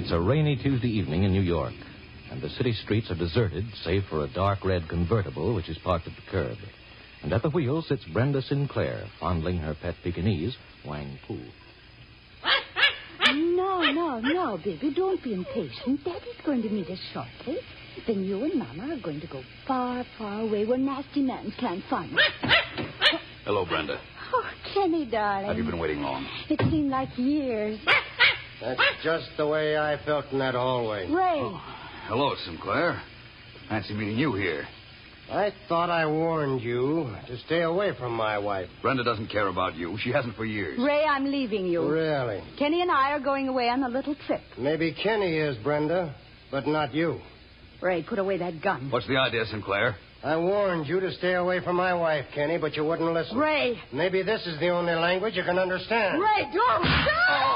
It's a rainy Tuesday evening in New York, and the city streets are deserted, save for a dark red convertible which is parked at the curb. And at the wheel sits Brenda Sinclair, fondling her pet Pekingese, Wang Pu. No, baby, don't be impatient. Daddy's going to meet us shortly. Then you and Mama are going to go far, far away where nasty men can't find us. Hello, Brenda. Oh, Kenny, darling. Have you been waiting long? It seemed like years. That's just the way I felt in that hallway. Ray. Oh, hello, Sinclair. Fancy meeting you here. I thought I warned you to stay away from my wife. Brenda doesn't care about you. She hasn't for years. Ray, I'm leaving you. Really? Kenny and I are going away on a little trip. Maybe Kenny is, Brenda, but not you. Ray, put away that gun. What's the idea, Sinclair? I warned you to stay away from my wife, Kenny, but you wouldn't listen. Ray. Maybe this is the only language you can understand. Ray, don't!